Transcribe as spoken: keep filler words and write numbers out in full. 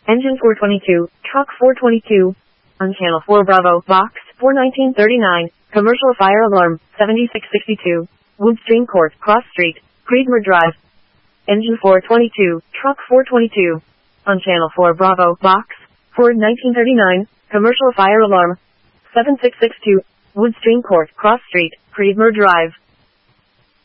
Engine four twenty-two, truck four twenty-two. On channel four Bravo, box four nineteen thirty-nine, commercial fire alarm, seventy-six sixty-two. Woodstream Court, Cross Street, Creedmoor Drive. Engine four twenty-two, truck four twenty-two. On channel four Bravo, box four nineteen thirty-nine, commercial fire alarm, seven six six two. Woodstream Court, Cross Street, Creedmoor Drive.